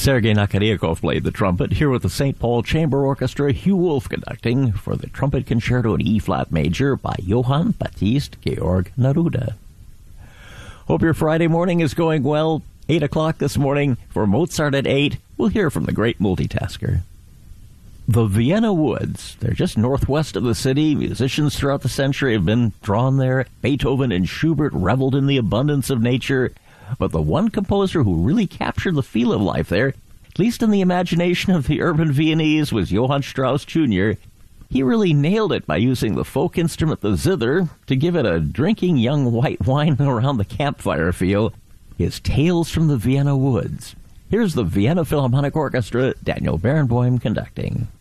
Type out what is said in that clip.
Sergei Nakariakov played the trumpet, here with the St. Paul Chamber Orchestra, Hugh Wolf conducting for the Trumpet Concerto in E-flat major by Johann Baptist Georg Neruda. Hope your Friday morning is going well. 8 o'clock this morning for Mozart at 8. We'll hear from the great multitasker. The Vienna Woods. They're just northwest of the city. Musicians throughout the century have been drawn there. Beethoven and Schubert reveled in the abundance of nature. But the one composer who really captured the feel of life there, at least in the imagination of the urban Viennese, was Johann Strauss Jr. He really nailed it by using the folk instrument the zither to give it a drinking young white wine around the campfire feel. His Tales from the Vienna Woods. Here's the Vienna Philharmonic Orchestra, Daniel Barenboim conducting.